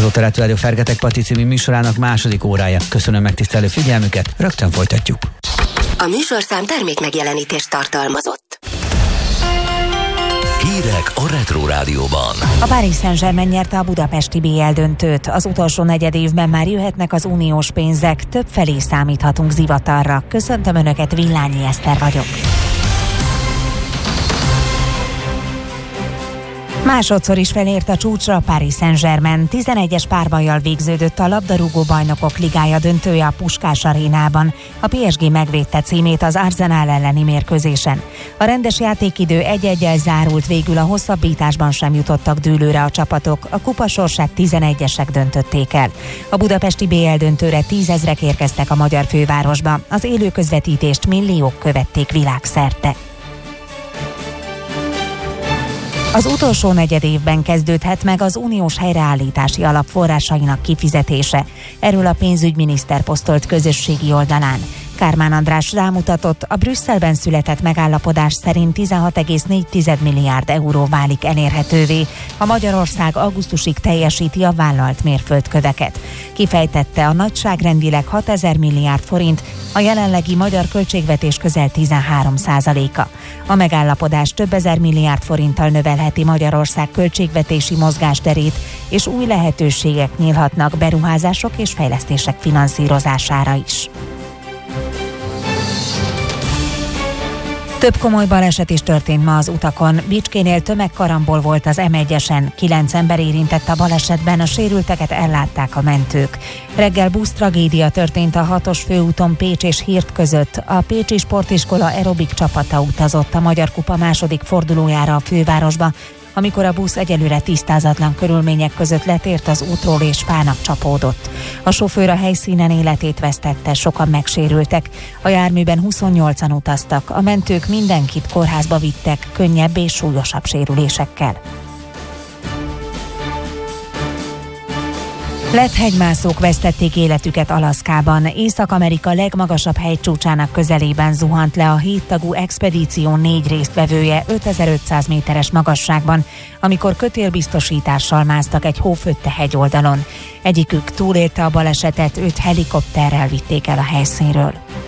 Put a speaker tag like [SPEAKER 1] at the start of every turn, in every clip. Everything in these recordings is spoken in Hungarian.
[SPEAKER 1] volt a Retro Fergetek Pati című műsorának második órája. Köszönöm megtisztelő figyelmüket, rögtön folytatjuk.
[SPEAKER 2] A műsorszám termék megjelenítést tartalmazott.
[SPEAKER 3] Hírek a Retro Rádióban.
[SPEAKER 4] A Paris Saint-Germain nyerte a budapesti BL döntőt. Az utolsó negyedévben már jöhetnek az uniós pénzek, többfelé számíthatunk zivatarra. Köszöntöm Önöket, Villányi Eszter vagyok. Másodszor is felért a csúcsra a Paris Saint-Germain. 11-es párbajjal végződött a labdarúgó bajnokok ligája döntője a Puskás arénában. A PSG megvédte címét az Arsenal elleni mérkőzésen. A rendes játékidő 1-1-el zárult, végül a hosszabbításban sem jutottak dűlőre a csapatok. A kupasorsát 11-esek döntötték el. A budapesti BL döntőre 10 000-ek érkeztek a magyar fővárosba. Az élő közvetítést milliók követték világszerte. Az utolsó negyedévben kezdődhet meg az uniós helyreállítási alap forrásainak kifizetése. Erről a pénzügyminiszter posztolt közösségi oldalán. Kármán András rámutatott, a Brüsszelben született megállapodás szerint 16,4 milliárd euró válik elérhetővé, ha Magyarország augusztusig teljesíti a vállalt mérföldköveket. Kifejtette, a nagyságrendileg 6 000 milliárd forint, a jelenlegi magyar költségvetés közel 13%-a. A megállapodás több ezer milliárd forinttal növelheti Magyarország költségvetési mozgásterét, és új lehetőségek nyílhatnak beruházások és fejlesztések finanszírozására is. Több komoly baleset is történt ma az utakon. Bicskénél tömegkarambol volt az M1-esen. 9 ember érintett a balesetben, a sérülteket ellátták a mentők. Reggel busztragédia történt a 6-os főúton Pécs és Hird között. A Pécsi Sportiskola aerobik csapata utazott a Magyar Kupa második fordulójára a fővárosba, amikor a busz egyelőre tisztázatlan körülmények között letért az útról és fának csapódott. A sofőr a helyszínen életét vesztette, sokan megsérültek. A járműben 28-an utaztak, a mentők mindenkit kórházba vittek, könnyebb és súlyosabb sérülésekkel. Lett hegymászók vesztették életüket Alaszkában. Észak-Amerika legmagasabb hegycsúcsának közelében zuhant le a 7 tagú expedíció 4 résztvevője 5500 méteres magasságban, amikor kötélbiztosítással másztak egy hófötte hegyoldalon. Egyikük túlélte a balesetet, őt helikopterrel vitték el a helyszínről.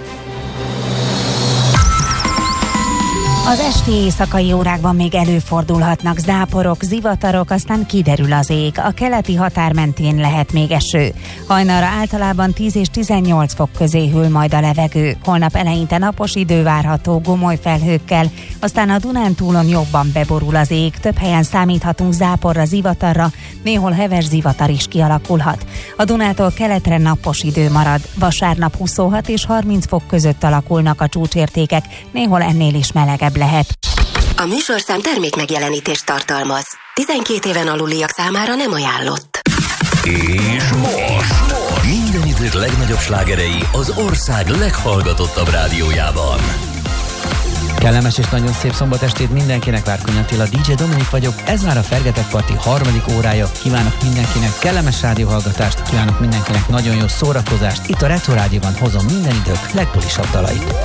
[SPEAKER 4] Az esti éjszakai órákban még előfordulhatnak záporok, zivatarok, aztán kiderül az ég. A keleti határ mentén lehet még eső. Hajnalra általában 10 és 18 fok közé hűl majd a levegő. Holnap eleinte napos idő várható gomoly felhőkkel, aztán a Dunántúlon jobban beborul az ég. Több helyen számíthatunk záporra, zivatarra, néhol heves zivatar is kialakulhat. A Dunától keletre napos idő marad. Vasárnap 26 és 30 fok között alakulnak a csúcsértékek, néhol ennél is melegebb lehet.
[SPEAKER 2] A műsorszám termék megjelenítést tartalmaz. 12 éven aluliak számára nem ajánlott.
[SPEAKER 3] És most minden idők legnagyobb slágerei az ország leghallgatottabb rádiójában.
[SPEAKER 1] Kellemes és nagyon szép szombat estét mindenkinek, Várkonyi Attila, DJ Dominik vagyok. Ez már a Fergetek Parti harmadik órája. Kívánok mindenkinek kellemes rádióhallgatást, kívánok mindenkinek nagyon jó szórakozást. Itt a Retro Rádióban hozom minden idők legbulisabb dalait.